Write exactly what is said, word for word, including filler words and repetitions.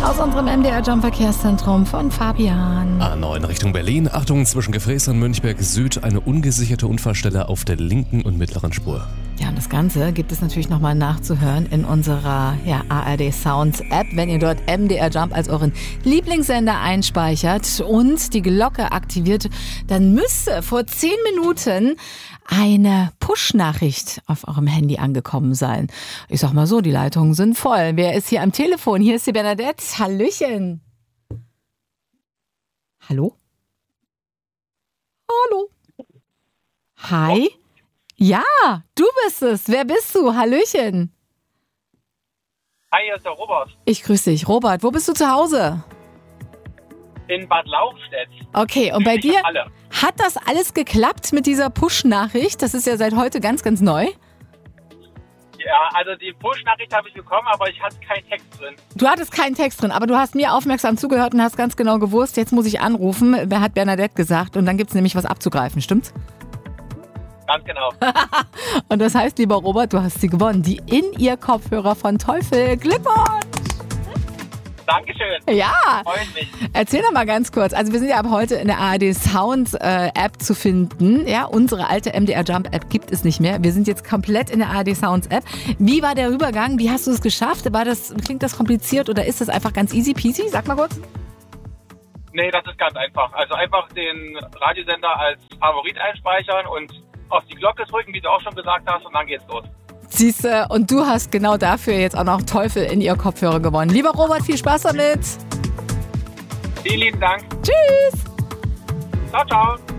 aus unserem M D R Jump Verkehrszentrum von Fabian. A neun Richtung Berlin. Achtung, zwischen Gefräß und Münchberg Süd eine ungesicherte Unfallstelle auf der linken und mittleren Spur. Ja, und das Ganze gibt es natürlich nochmal nachzuhören in unserer ja, A R D Sounds App, wenn ihr dort M D R Jump als euren Lieblingssender einspeichert und die Glocke aktiviert, dann müsste vor zehn Minuten eine Push-Nachricht auf eurem Handy angekommen sein. Ich sag mal so, die Leitungen sind voll. Wer ist hier am Telefon? Hier ist die Bernadette. Hallöchen. Hallo? Hallo? Hi? Ja, du bist es. Wer bist du? Hallöchen. Hi, hier ist der Robert. Ich grüße dich. Robert, wo bist du zu Hause? In Bad Lauchstädt. Okay, und bei dir Alle. hat das alles geklappt mit dieser Push-Nachricht? Das ist ja seit heute ganz, ganz neu. Ja, also die Push-Nachricht habe ich bekommen, aber ich hatte keinen Text drin. Du hattest keinen Text drin, aber du hast mir aufmerksam zugehört und hast ganz genau gewusst, jetzt muss ich anrufen. Wer hat Bernadette gesagt? Und dann gibt es nämlich was abzugreifen, stimmt's? Ganz genau. Und das heißt, lieber Robert, du hast sie gewonnen. Die In-Ear-Kopfhörer von Teufel. Glückwunsch! Dankeschön. Ja! Freut mich. Erzähl doch mal ganz kurz. Also wir sind ja ab heute in der A R D Sounds äh, App zu finden. Ja, unsere alte M D R Jump App gibt es nicht mehr. Wir sind jetzt komplett in der A R D Sounds App. Wie war der Übergang? Wie hast du es geschafft? War das, klingt das kompliziert oder ist das einfach ganz easy peasy? Sag mal kurz. Nee, das ist ganz einfach. Also einfach den Radiosender als Favorit einspeichern und auf die Glocke drücken, wie du auch schon gesagt hast, und dann geht's los. Siehste, und du hast genau dafür jetzt auch noch Teufel in ihr Kopfhörer gewonnen. Lieber Robert, viel Spaß damit. Vielen lieben Dank. Tschüss. Ciao, ciao.